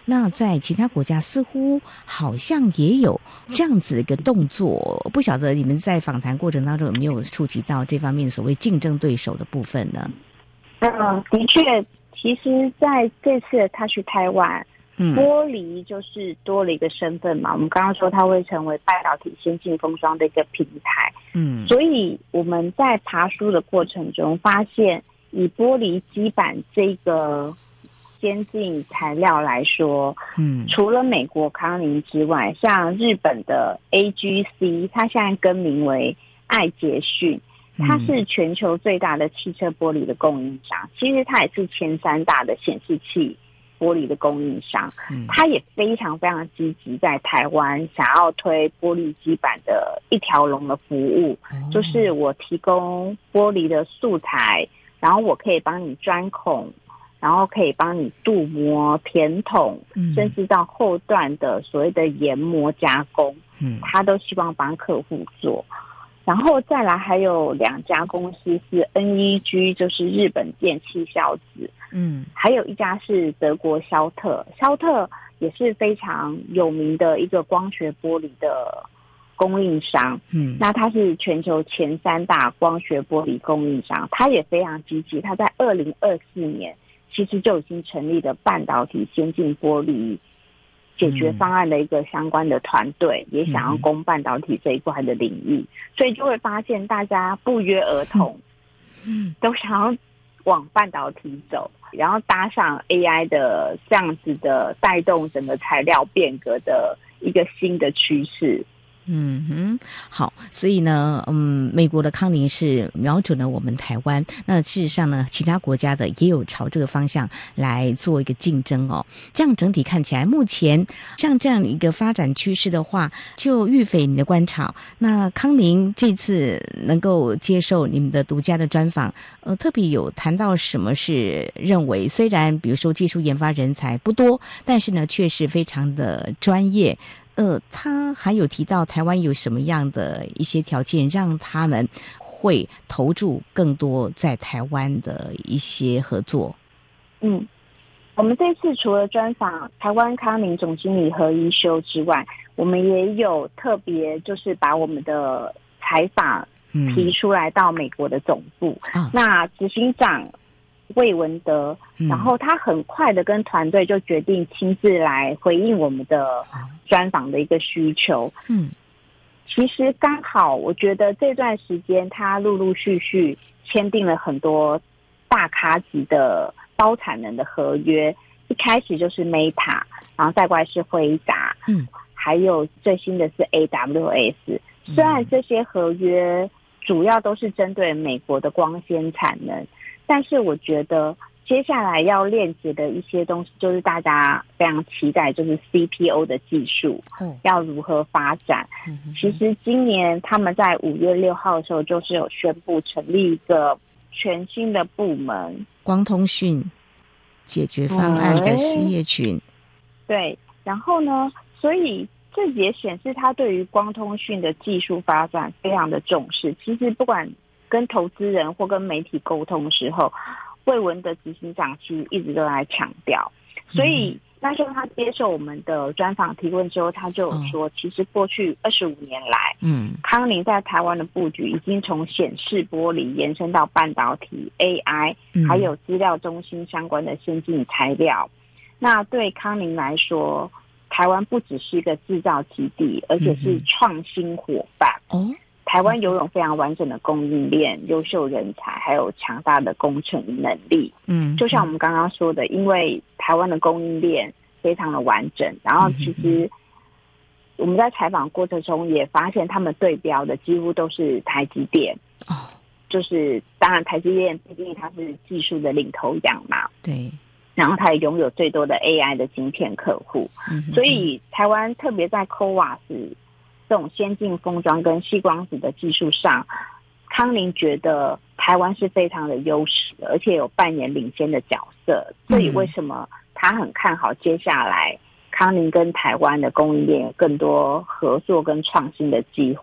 那在其他国家似乎好像也有这样子的一个动作，不晓得你们在访谈过程当中有没有触及到这方面所谓竞争对手的部分呢？ 的确，其实在这次他去台湾，玻璃就是多了一个身份嘛。我们刚刚说它会成为半导体先进封装的一个平台，所以我们在爬梳的过程中发现，以玻璃基板这个先进材料来说，除了美国康宁之外，像日本的 AGC， 它现在更名为爱捷讯。它是全球最大的汽车玻璃的供应商，其实它也是前3大的显示器玻璃的供应商。它也非常非常积极在台湾想要推玻璃基板的一条龙的服务，就是我提供玻璃的素材，然后我可以帮你钻孔，然后可以帮你镀膜、填筒，甚至到后段的所谓的研磨加工，它都希望帮客户做。然后再来还有2家公司是 NEG， 就是日本电气孝子，还有一家是德国肖特，肖特也是非常有名的一个光学玻璃的供应商，那它是全球前3大光学玻璃供应商，它也非常积极，它在2024年其实就已经成立了半导体先进玻璃解决方案的一个相关的团队，也想要攻半导体这一块的领域，所以就会发现大家不约而同，都想要往半导体走，然后搭上 AI 的这样子的带动整个材料变革的一个新的趋势。 好，所以呢，美国的康宁是瞄准了我们台湾，那事实上呢，其他国家的也有朝这个方向来做一个竞争哦。这样整体看起来，目前像这样一个发展趋势的话，就玉斐你的观察，那康宁这次能够接受你们的独家的专访，特别有谈到什么是认为虽然比如说技术研发人才不多，但是呢，却是非常的专业。他还有提到台湾有什么样的一些条件让他们会投注更多在台湾的一些合作。 我们这次除了专访台湾康宁总经理何一修之外，我们也有特别就是把我们的采访提出来到美国的总部，那执行长魏文德，然后他很快的跟团队就决定亲自来回应我们的专访的一个需求。其实刚好我觉得这段时间他陆陆续续签订了很多大咖级的高产能的合约，一开始就是 Meta， 然后再过来是辉达，还有最新的是 AWS。 虽然这些合约主要都是针对美国的光纤产能，但是我觉得接下来要链接的一些东西，就是大家非常期待，就是 CPO 的技术要如何发展。其实今年他们在5月6号的时候，就是有宣布成立一个全新的部门—— 光通讯解决方案的事业群。 对，然后呢，所以这也显示他对于光通讯的技术发展非常的重视。其实不管跟投资人或跟媒体沟通的时候，魏文的执行长其实一直都在强调。所以那时候他接受我们的专访提问之后，他就有说，其实过去25年来，康宁在台湾的布局已经从显示玻璃延伸到半导体、AI，还有资料中心相关的先进材料。那对康宁来说，台湾不只是一个制造基地，而且是创新伙伴。台湾拥有非常完整的供应链、优秀人才，还有强大的工程能力。就像我们刚刚说的，因为台湾的供应链非常的完整，然后其实我们在采访过程中也发现，他们对标的几乎都是台积电。就是当然台积电毕竟它是技术的领头羊嘛， 对， 然后它也拥有最多的 AI 的晶片客户，所以台湾特别在 CoWoS 这种先进封装跟矽光子的技术上，康宁觉得台湾是非常的优势的，而且有扮演领先的角色。所以为什么他很看好接下来康宁跟台湾的供应链有更多合作跟创新的机会？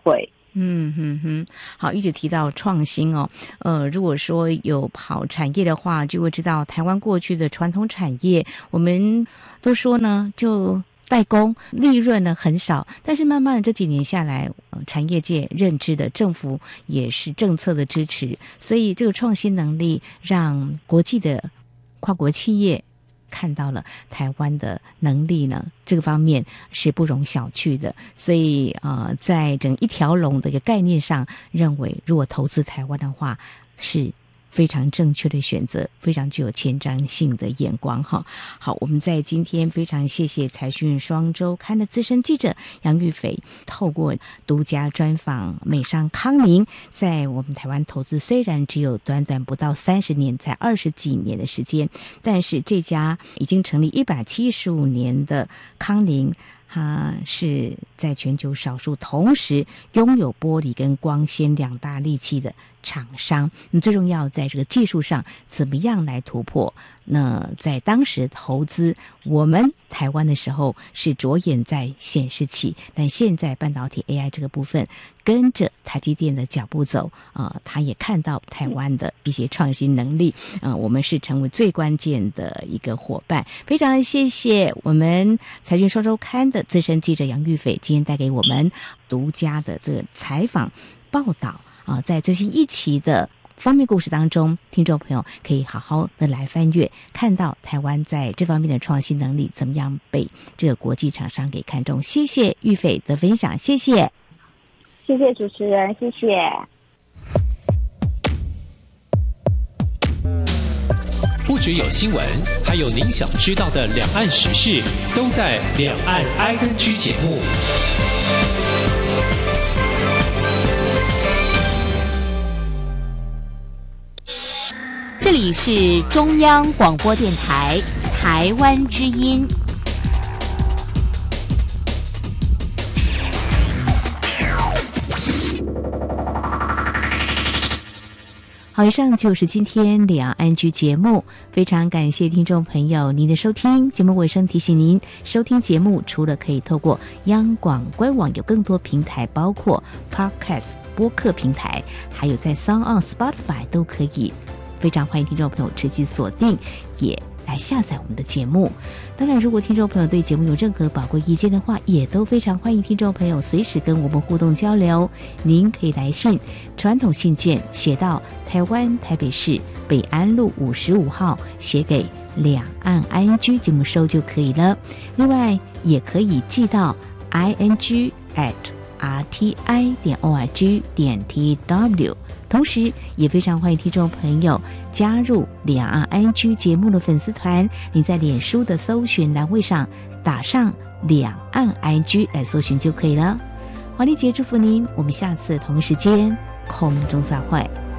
好，一直提到创新哦，如果说有跑产业的话，就会知道台湾过去的传统产业，我们都说呢，就代工利润呢很少，但是慢慢的这几年下来，产业界认知的政府也是政策的支持，所以这个创新能力让国际的跨国企业看到了台湾的能力呢，这个方面是不容小觑的。所以在整一条龙的一个概念上，认为如果投资台湾的话，是非常正确的选择，非常具有前瞻性的眼光哈。好，我们在今天非常谢谢财讯双周刊的资深记者杨玉斐，透过独家专访美商康宁，在我们台湾投资虽然只有短短不到30年，才20几年的时间，但是这家已经成立175年的康宁，它是在全球少数同时拥有玻璃跟光纤2大利器的厂商。最重要在这个技术上怎么样来突破，那在当时投资我们台湾的时候是着眼在显示器，但现在半导体 AI 这个部分跟着台积电的脚步走，他也看到台湾的一些创新能力，我们是成为最关键的一个伙伴。非常谢谢我们财讯双周刊的资深记者杨玉斐今天带给我们独家的这个采访报道在最新一期的方面故事当中，听众朋友可以好好的来翻阅，看到台湾在这方面的创新能力怎么样被这个国际厂商给看中。谢谢玉斐的分享，谢谢主持人，谢谢。 不只有新闻，还有您想知道的两岸时事，都在《两岸 ING》节目。 这里是中央广播电台台湾之音。 好，以上就是今天两岸局节目，非常感谢听众朋友您的收听。节目尾声提醒您，收听节目除了可以透过央广官网，有更多平台，包括 Podcast 播客平台，还有在 SoundOn、Spotify 都可以。非常欢迎听众朋友持续锁定，也来下载我们的节目。当然，如果听众朋友对节目有任何宝贵意见的话，也都非常欢迎听众朋友随时跟我们互动交流。您可以来信，传统信件写到台湾台北市北安路55号，写给两岸 ING 节目收就可以了。另外，也可以寄到 ing@rti.org.tw。同时也非常欢迎听众朋友加入两岸 ING 节目的粉丝团，你在脸书的搜寻栏位上打上两岸 ING 来搜寻就可以了。华丽姐祝福您，我们下次同一时间空中再会。